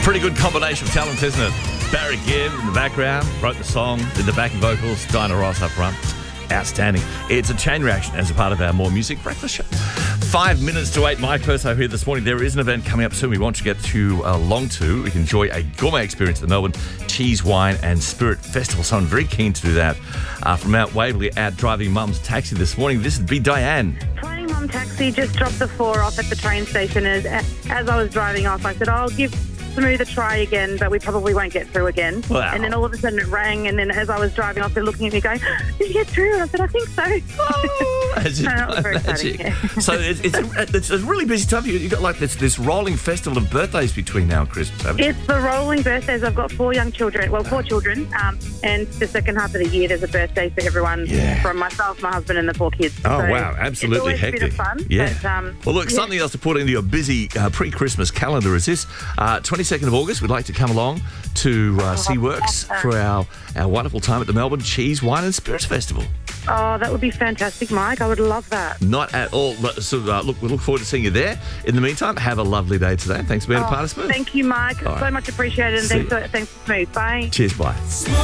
Pretty good combination of talents, isn't it? Barry Gibb in the background, wrote the song, did the backing vocals, Dinah Ross up front. Outstanding. It's a chain reaction as a part of our More Music breakfast show. 5 minutes to 8. Mike Perso here this morning. There is an event coming up soon we want to get to along to. We can enjoy a gourmet experience at the Melbourne Cheese, Wine and Spirit Festival. So I'm very keen to do that. From Mount Waverley, out driving Mum's taxi this morning. This would be Diane. Playing Mum Taxi, just dropped the 4 off at the train station. As I was driving off, I said, I'll give Smooth a try again, but we probably won't get through again. Wow. And then all of a sudden it rang, and then as I was driving off, they're looking at me going, did you get through? And I said, I think so. That was very exciting, yeah. So it's a really busy time for you. You've got like this rolling festival of birthdays between now and Christmas, haven't you? It's the rolling birthdays. I've got 4 young children, 4 children, and the second half of the year there's a birthday for everyone from myself, my husband and the 4 kids. Oh, so wow, absolutely it's always hectic. A bit of fun. Yeah. But, well, look, something else to put into your busy pre-Christmas calendar is this. 22nd of August, we'd like to come along to SeaWorks for our wonderful time at the Melbourne Cheese, Wine and Spirits Festival. Oh, that would be fantastic, Mike. I would love that. Not at all. So, look, we look forward to seeing you there. In the meantime, have a lovely day today. Thanks for being a part of Smooth. Thank you, Mike. All right. So much appreciated, and thanks for Smooth. Bye. Cheers, bye.